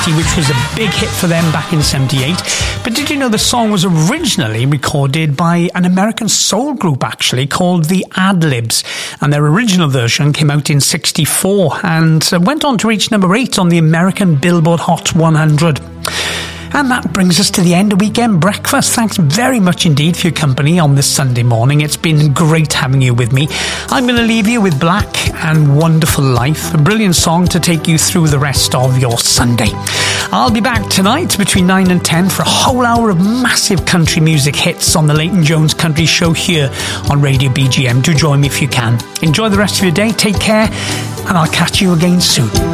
which was a big hit for them back in 78. But did you know the song was originally recorded by an American soul group, actually, called the Ad-Libs, and their original version came out in 64 and went on to reach number 8 on the American Billboard Hot 100. And that brings us to the end of Weekend Breakfast. Thanks very much indeed for your company on this Sunday morning. It's been great having you with me. I'm going to leave you with Black and Wonderful Life, a brilliant song to take you through the rest of your Sunday. I'll be back tonight between 9 and 10 for a whole hour of massive country music hits on the Leighton Jones Country Show here on Radio BGM. Do join me if you can. Enjoy the rest of your day, take care, and I'll catch you again soon.